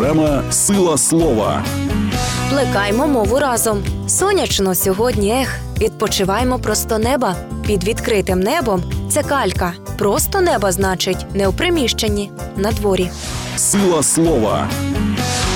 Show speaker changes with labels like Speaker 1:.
Speaker 1: Програма «Сила слова».
Speaker 2: Плекаймо мову разом. Сонячно сьогодні, відпочиваймо просто неба. Під відкритим небом – це калька. Просто неба значить не у приміщенні, на дворі.
Speaker 1: Сила слова.